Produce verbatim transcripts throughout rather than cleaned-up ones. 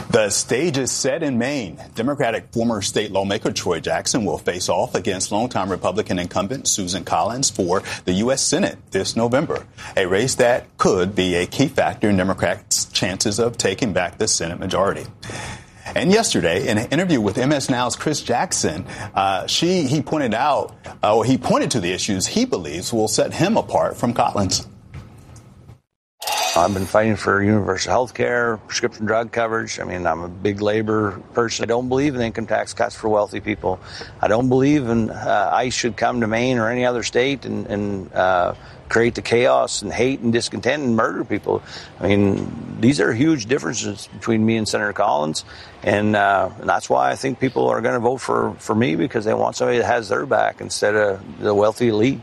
The stage is set in Maine. Democratic former state lawmaker Troy Jackson will face off against longtime Republican incumbent Susan Collins for the U S Senate this November, a race that could be a key factor in Democrats' chances of taking back the Senate majority. And yesterday, in an interview with M S Now's Chris Jackson, uh, she he pointed out, uh, or he pointed to the issues he believes will set him apart from Collins. I've been fighting for universal health care, prescription drug coverage. I mean, I'm a big labor person. I don't believe in income tax cuts for wealthy people. I don't believe in uh, ICE should come to Maine or any other state and, and uh, create the chaos and hate and discontent and murder people. I mean, these are huge differences between me and Senator Collins. And, uh, and that's why I think people are going to vote for, for me, because they want somebody that has their back instead of the wealthy elite.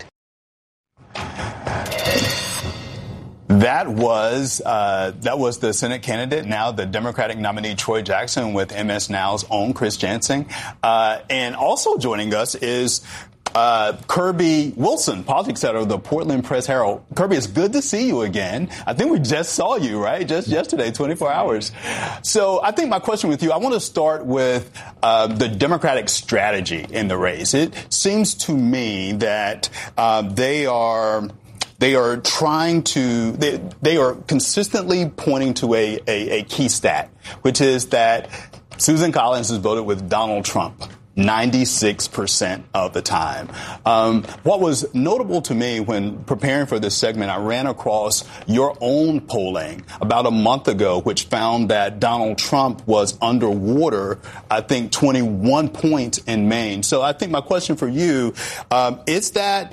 That was uh, that was the Senate candidate, now the Democratic nominee Troy Jackson, with M S Now's own Chris Jackson. Uh, and also joining us is uh, Kirby Wilson, politics editor of the Portland Press-Herald. Kirby, it's good to see you again. I think we just saw you, right? Just yesterday, twenty-four hours. So I think my question with you, I want to start with uh, the Democratic strategy in the race. It seems to me that uh, they are... They are trying to, they, they are consistently pointing to a, a, a key stat, which is that Susan Collins has voted with Donald Trump ninety-six percent of the time. Um, what was notable to me when preparing for this segment, I ran across your own polling about a month ago, which found that Donald Trump was underwater, I think, twenty-one points in Maine. So I think my question for you, um, is that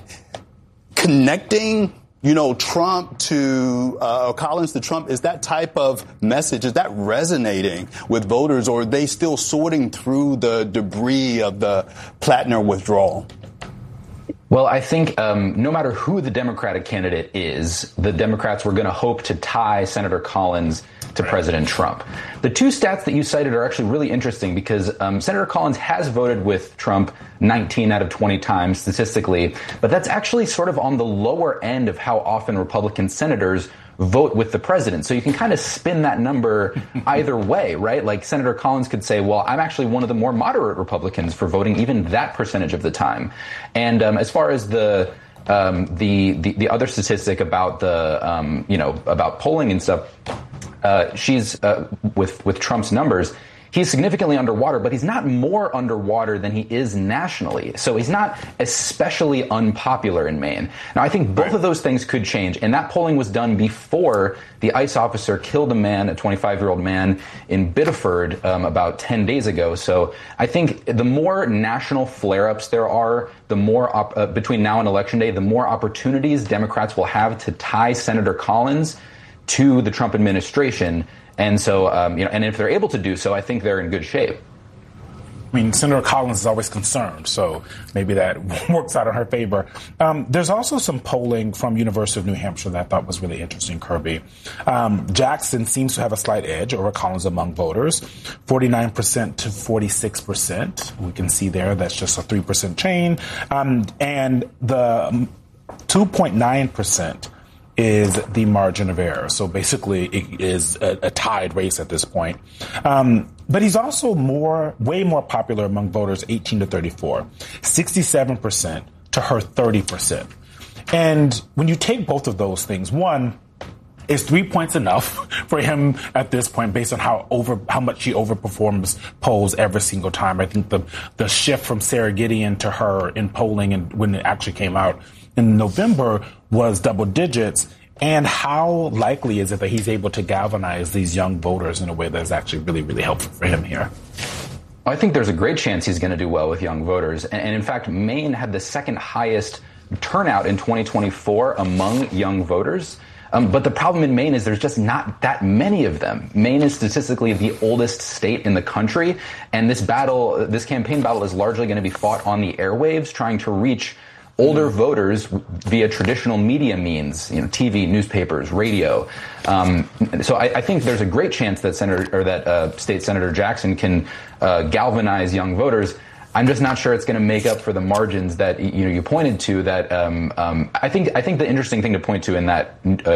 connecting, you know, Trump to uh, Collins to Trump, is that type of message, is that resonating with voters, or are they still sorting through the debris of the Plattner withdrawal? Well, I think um, no matter who the Democratic candidate is, the Democrats were going to hope to tie Senator Collins to President Trump. The two stats that you cited are actually really interesting because um, Senator Collins has voted with Trump nineteen out of twenty times statistically, but that's actually sort of on the lower end of how often Republican senators vote with the president. So you can kind of spin that number either way, right? Like Senator Collins could say, well, I'm actually one of the more moderate Republicans for voting even that percentage of the time. And um, as far as the um, the, the the other statistic about the um, you know about polling and stuff, uh, she's uh, with with Trump's numbers. He's significantly underwater, but he's not more underwater than he is nationally. So he's not especially unpopular in Maine. Now, I think both of those things could change. And that polling was done before the ICE officer killed a man, a twenty-five-year-old man in Biddeford um, about ten days ago. So I think the more national flare-ups there are, the more op- uh, between now and Election Day, the more opportunities Democrats will have to tie Senator Collins to the Trump administration. And so, um, you know, and if they're able to do so, I think they're in good shape. I mean, Senator Collins is always concerned, so maybe that works out in her favor. Um, there's also some polling from University of New Hampshire that I thought was really interesting, Kirby. Um, Jackson seems to have a slight edge over Collins among voters, forty-nine percent to forty-six percent. We can see there that's just a three percent change. Um, and the two point nine percent is the margin of error. So basically it is a, a tied race at this point. Um, but he's also more, way more popular among voters eighteen to thirty-four, sixty-seven percent to her thirty percent. And when you take both of those things, one, is three points enough for him at this point based on how over how much he overperforms polls every single time? I think the the shift from Sarah Gideon to her in polling and when it actually came out in November was double digits. And how likely is it that he's able to galvanize these young voters in a way that's actually really, really helpful for him here? I think there's a great chance he's going to do well with young voters. And, and in fact, Maine had the second highest turnout in twenty twenty-four among young voters. Um, but the problem in Maine is there's just not that many of them. Maine is statistically the oldest state in the country. And this battle, this campaign battle is largely going to be fought on the airwaves, trying to reach older voters via traditional media means, you know, T V, newspapers, radio. Um, so I, I think there's a great chance that Senator or that uh, State Senator Jackson can uh, galvanize young voters. I'm just not sure it's going to make up for the margins that you know you pointed to. That um, um, I think I think the interesting thing to point to in that uh,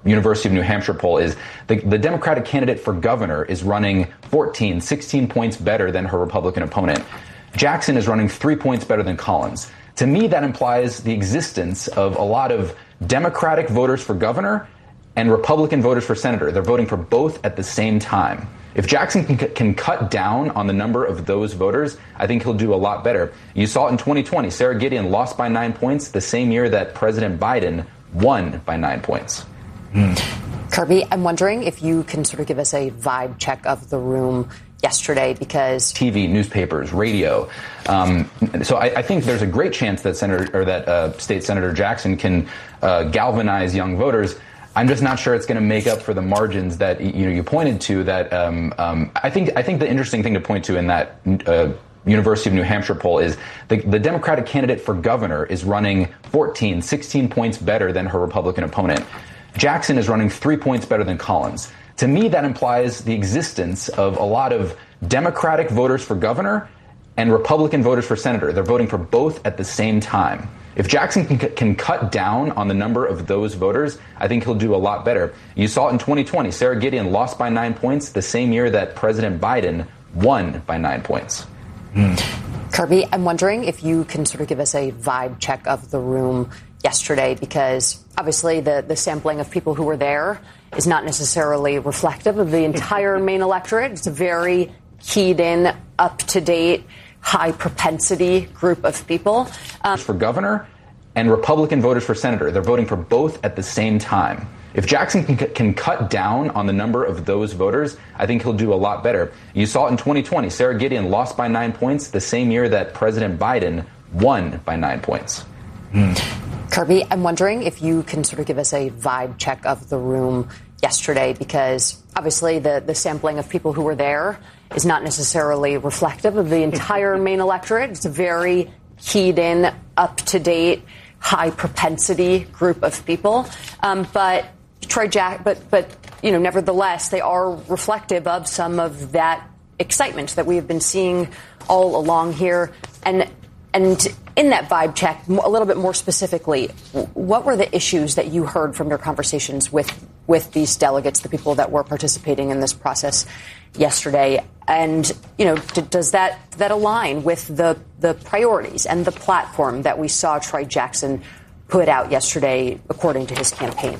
University of New Hampshire poll is the, the Democratic candidate for governor is running fourteen, sixteen points better than her Republican opponent. Jackson is running three points better than Collins. To me, that implies the existence of a lot of Democratic voters for governor and Republican voters for senator. They're voting for both at the same time. If Jackson can, can cut down on the number of those voters, I think he'll do a lot better. You saw it in twenty twenty. Sarah Gideon lost by nine points the same year that President Biden won by nine points. Mm. Kirby, I'm wondering if you can sort of give us a vibe check of the room yesterday, because T V, newspapers, radio. Um, so I, I think there's a great chance that Senator or that uh, State Senator Jackson can uh, galvanize young voters. I'm just not sure it's going to make up for the margins that you know you pointed to. That um, um, I think I think the interesting thing to point to in that uh, University of New Hampshire poll is the, the Democratic candidate for governor is running fourteen, sixteen points better than her Republican opponent. Jackson is running three points better than Collins. To me, that implies the existence of a lot of Democratic voters for governor and Republican voters for senator. They're voting for both at the same time. If Jackson can, can cut down on the number of those voters, I think he'll do a lot better. You saw it in twenty twenty. Sarah Gideon lost by nine points the same year that President Biden won by nine points. Mm. Kirby, I'm wondering if you can sort of give us a vibe check of the room yesterday, because obviously the, the sampling of people who were there is not necessarily reflective of the entire Maine electorate. It's a very keyed in, up-to-date, high-propensity group of people. Um, for governor and Republican voters for senator. They're voting for both at the same time. If Jackson can, can cut down on the number of those voters, I think he'll do a lot better. You saw it in twenty twenty. Sarah Gideon lost by nine points the same year that President Biden won by nine points. Mm. Kirby, I'm wondering if you can sort of give us a vibe check of the room yesterday, because obviously the, the sampling of people who were there is not necessarily reflective of the entire Maine electorate. It's a very keyed in, up-to-date, high-propensity group of people. Um, but Troy Jack, but but you know, nevertheless, they are reflective of some of that excitement that we have been seeing all along here. And and in that vibe check, a little bit more specifically, what were the issues that you heard from your conversations with with these delegates, the people that were participating in this process yesterday? And, you know, d- does that that align with the, the priorities and the platform that we saw Troy Jackson put out yesterday, according to his campaign?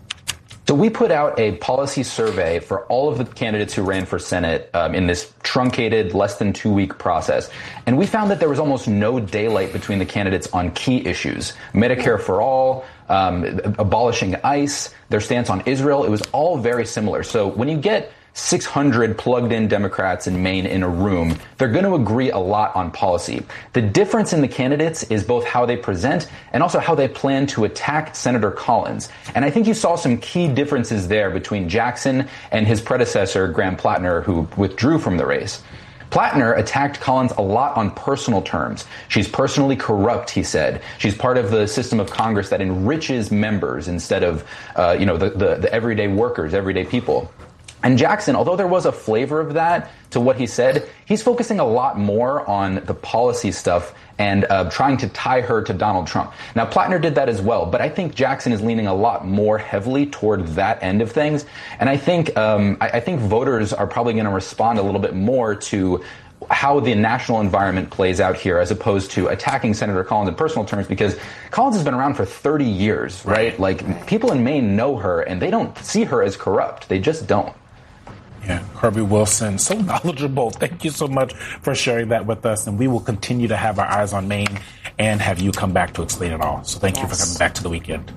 So we put out a policy survey for all of the candidates who ran for Senate um, in this truncated, less than two week process. And we found that there was almost no daylight between the candidates on key issues. Medicare for all, um, abolishing ICE, their stance on Israel. It was all very similar. So when you get six hundred plugged in Democrats in Maine in a room, they're going to agree a lot on policy. The difference in the candidates is both how they present and also how they plan to attack Senator Collins. And I think you saw some key differences there between Jackson and his predecessor, Graham Plattner, who withdrew from the race. Plattner attacked Collins a lot on personal terms. She's personally corrupt, he said. She's part of the system of Congress that enriches members instead of, uh, you know, the, the, the everyday workers, everyday people. And Jackson, although there was a flavor of that to what he said, he's focusing a lot more on the policy stuff and uh, trying to tie her to Donald Trump. Now, Plattner did that as well, but I think Jackson is leaning a lot more heavily toward that end of things. And I think um, I, I think voters are probably going to respond a little bit more to how the national environment plays out here, as opposed to attacking Senator Collins in personal terms, because Collins has been around for thirty years, right? Like, people in Maine know her, and they don't see her as corrupt. They just don't. Yeah, Kirby Wilson, so knowledgeable. Thank you so much for sharing that with us. And we will continue to have our eyes on Maine and have you come back to explain it all. So thank yes. you for coming back to the weekend.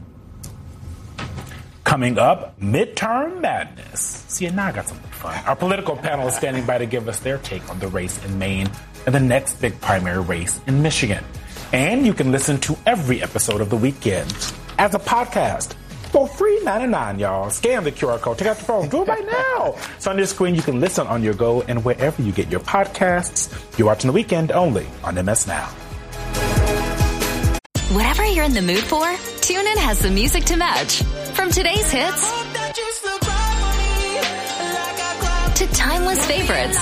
Coming up, midterm madness. See, now I got something fun. Our political panel is standing by to give us their take on the race in Maine and the next big primary race in Michigan. And you can listen to every episode of The Weekend as a podcast. For free ninety-nine, y'all. Scan the Q R code. Take out your phone. Do it right now. So on your screen, you can listen on your go and wherever you get your podcasts. You're watching The Weekend only on M S Now. Whatever you're in the mood for, TuneIn has the music to match. From today's hits to timeless favorites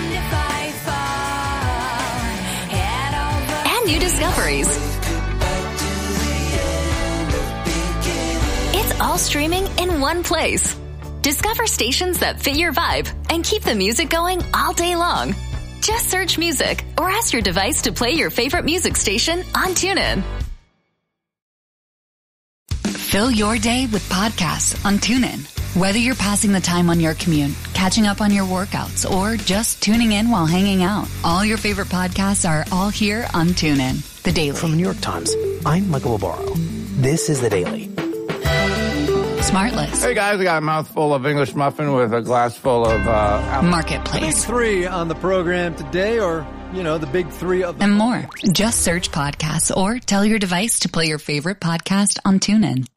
and new discoveries. It's all all streaming in one place. Discover stations that fit your vibe and keep the music going all day long. Just search music or ask your device to play your favorite music station on TuneIn. Fill your day with podcasts on TuneIn. Whether you're passing the time on your commute, catching up on your workouts, or just tuning in while hanging out, all your favorite podcasts are all here on TuneIn. The Daily. From the New York Times, I'm Michael Barbaro. This is The Daily. Smartless. Hey guys, I got a mouthful of English muffin with a glass full of uh, Marketplace. The big three on the program today, or, you know, the big three of the and more. Just search podcasts or tell your device to play your favorite podcast on TuneIn.